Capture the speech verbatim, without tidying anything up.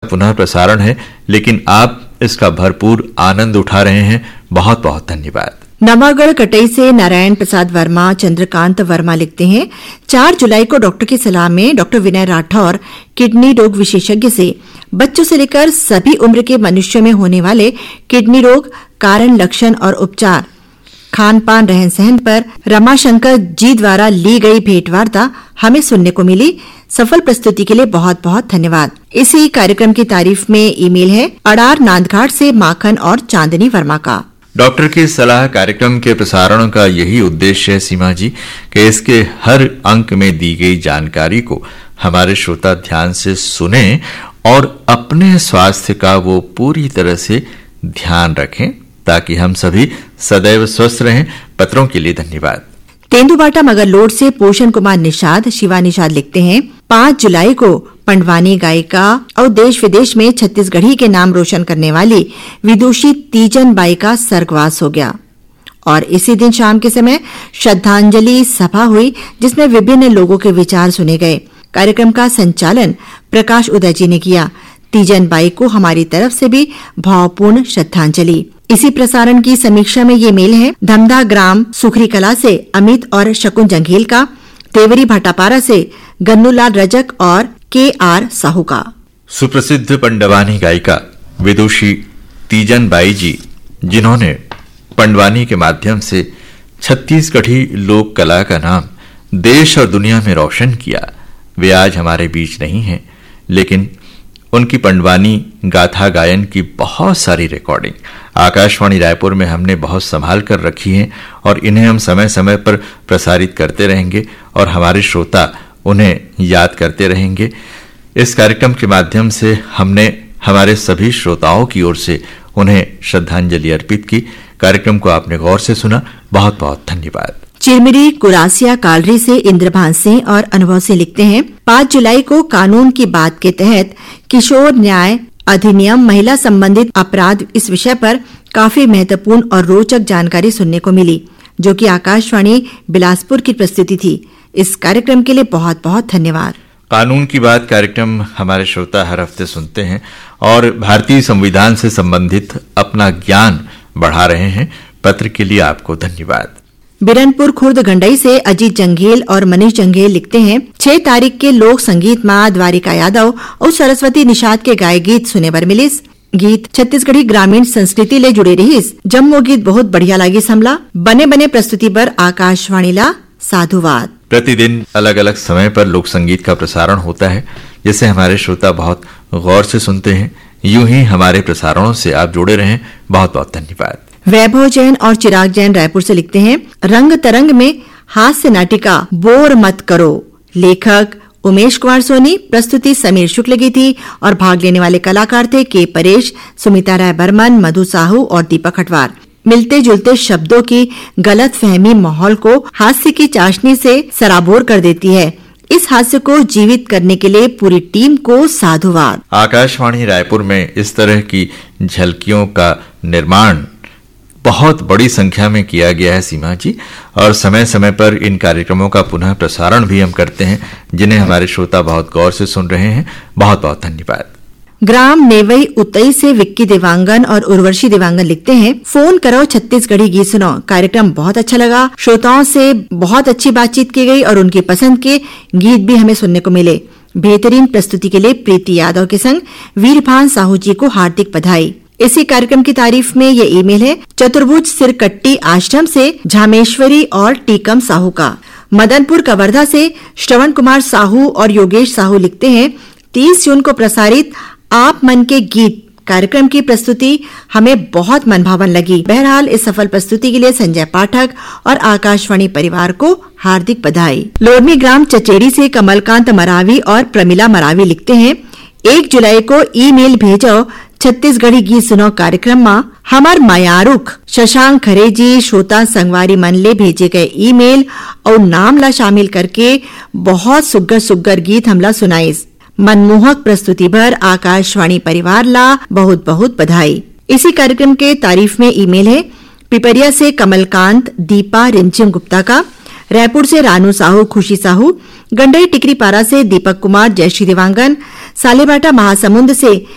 पुनः प्रसारण है, लेकिन आप इसका भरपूर आनंद उठा रहे हैं। बहुत बहुत धन्यवाद। नवागढ़ कटई से नारायण प्रसाद वर्मा चंद्रकांत वर्मा लिखते हैं, चार जुलाई को डॉक्टर की सलाह में डॉक्टर विनय राठौर किडनी रोग विशेषज्ञ से बच्चों से लेकर सभी उम्र के मनुष्यों में होने वाले किडनी रोग, कारण, लक्षण और उपचार, खान पान, रहन सहन पर रमाशंकर जी द्वारा ली गई भेंटवार्ता हमें सुनने को मिली। सफल प्रस्तुति के लिए बहुत बहुत धन्यवाद। इसी कार्यक्रम की तारीफ में ईमेल है अडार नांदघाट से माखन और चांदनी वर्मा का। डॉक्टर की सलाह कार्यक्रम के प्रसारण का यही उद्देश्य है सीमा जी, कि इसके हर अंक में दी गई जानकारी को हमारे श्रोता ध्यान से सुने और अपने स्वास्थ्य का वो पूरी तरह से ध्यान रखें, ताकि हम सभी सदैव स्वस्थ रहें। पत्रों के लिए धन्यवाद। तेंदुबाटा मगरलोड से पोषण कुमार निषाद, शिवा निषाद लिखते हैं, पाँच जुलाई को पंडवानी गायिका और देश विदेश में छत्तीसगढ़ी के नाम रोशन करने वाली विदुषी तीजन बाई का स्वर्गवास हो गया और इसी दिन शाम के समय श्रद्धांजलि सभा हुई, जिसमें विभिन्न लोगों के विचार सुने गए। कार्यक्रम का संचालन प्रकाश उदय जी ने किया। तीजन बाई को हमारी तरफ से भी भावपूर्ण श्रद्धांजलि। इसी प्रसारण की समीक्षा में ये मेल है धमधा ग्राम सुखरी कला से अमित और शकुन जंघेल का, देवरी भाटापारा से गन्नूलाल रजक और के आर साहू का। सुप्रसिद्ध पंडवानी गायिका विदुषी तीजन बाई जी, जिन्होंने पंडवानी के माध्यम से छत्तीसगढ़ी लोक कला का नाम देश और दुनिया में रोशन किया, वे आज हमारे बीच नहीं हैं, लेकिन उनकी पंडवानी गाथा गायन की बहुत सारी रिकॉर्डिंग आकाशवाणी रायपुर में हमने बहुत संभाल कर रखी हैं और इन्हें हम समय समय पर प्रसारित करते रहेंगे और हमारे श्रोता उन्हें याद करते रहेंगे। इस कार्यक्रम के माध्यम से हमने हमारे सभी श्रोताओं की ओर से उन्हें श्रद्धांजलि अर्पित की। कार्यक्रम को आपने गौर से सुना, बहुत बहुत धन्यवाद। चिरमिरी कुरासिया कालरी से इंद्रभान सिंह और अनुभव सिंह लिखते हैं, पाँच जुलाई को कानून की बात के तहत किशोर न्याय अधिनियम महिला संबंधित अपराध इस विषय पर काफी महत्वपूर्ण और रोचक जानकारी सुनने को मिली, जो कि आकाशवाणी बिलासपुर की प्रस्तुति थी। इस कार्यक्रम के लिए बहुत बहुत धन्यवाद। कानून की बात कार्यक्रम हमारे श्रोता हर हफ्ते सुनते हैं और भारतीय संविधान से संबंधित अपना ज्ञान बढ़ा रहे हैं। पत्र के लिए आपको धन्यवाद। बिरनपुर खुर्द गंडई से अजीत जंघेल और मनीष जंघेल लिखते हैं, छह तारीख के लोक संगीत माँ द्वारिका यादव और सरस्वती निषाद के गाये गीत सुने बर मिलिस। गीत छत्तीसगढ़ी ग्रामीण संस्कृति ले जुड़े रहीस। जम्मो गीत बहुत बढ़िया लागी समला। बने बने प्रस्तुति पर आकाशवाणी ला साधुवाद। प्रतिदिन अलग अलग समय पर लोक संगीत का प्रसारण होता है, जिसे हमारे श्रोता बहुत गौर से सुनते हैं। यूं ही हमारे प्रसारणों से आप जुड़े रहें। बहुत बहुत धन्यवाद। वैभव जैन और चिराग जैन रायपुर से लिखते हैं, रंग तरंग में हास्य नाटिका बोर मत करो, लेखक उमेश कुमार सोनी, प्रस्तुति समीर शुक्ल की थी और भाग लेने वाले कलाकार थे के परेश, सुमिता राय बर्मन, मधु साहू और दीपक हटवार। मिलते जुलते शब्दों की गलत फहमी माहौल को हास्य की चाशनी से सराबोर कर देती है। इस हास्य को जीवित करने के लिए पूरी टीम को साधुवाद। आकाशवाणी रायपुर में इस तरह की झलकियों का निर्माण बहुत बड़ी संख्या में किया गया है सीमा जी, और समय समय पर इन कार्यक्रमों का पुनः प्रसारण भी हम करते हैं, जिन्हें हमारे श्रोता बहुत गौर से सुन रहे हैं। बहुत बहुत धन्यवाद। ग्राम नेवई उतई से विक्की देवांगन और उर्वशी देवांगन लिखते हैं, फोन करो छत्तीसगढ़ी गीत सुनो, कार्यक्रम बहुत अच्छा लगा। श्रोताओं से बहुत अच्छी बातचीत की गई और उनकी पसंद के गीत भी हमें सुनने को मिले। बेहतरीन प्रस्तुति के लिए प्रीति यादव के संग वीरभान साहू जी को हार्दिक बधाई। इसी कार्यक्रम की तारीफ में ये ईमेल है चतुर्भुज सिरकट्टी आश्रम से झामेश्वरी और टीकम साहू का। मदनपुर कवर्धा से श्रवण कुमार साहू और योगेश साहू लिखते हैं, तीस जून को प्रसारित आप मन के गीत कार्यक्रम की प्रस्तुति हमें बहुत मनभावन लगी। बहरहाल इस सफल प्रस्तुति के लिए संजय पाठक और आकाशवाणी परिवार को हार्दिक बधाई। लोरमी ग्राम चचेड़ी से कमलकांत मरावी और प्रमिला मरावी लिखते हैं, एक जुलाई को ईमेल भेजो छत्तीसगढ़ी गीत सुनो कार्यक्रम में हमार मायारुख शशांक खरे जी श्रोता संगवारी मन ले भेजे गए ईमेल और नाम ला शामिल करके बहुत सुग्गर सुग्गर गीत हमला सुनाइस। मनमोहक प्रस्तुति भर आकाशवाणी परिवार ला बहुत बहुत बधाई। इसी कार्यक्रम के तारीफ में ईमेल है पिपरिया से कमलकांत दीपा रिमझिम गुप्ता का, रायपुर से रानू साहू खुशी साहू, गंडई टिकरी पारा से दीपक कुमार जयश्री देवांगन, सालेबाटा महासमुंद से